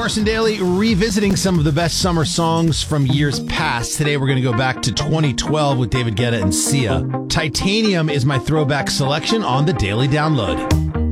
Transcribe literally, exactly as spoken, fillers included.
Carson Daly, revisiting some of the best summer songs from years past. Today we're going to go back to twenty twelve with David Guetta and Sia. Titanium is my throwback selection on the Daily Download.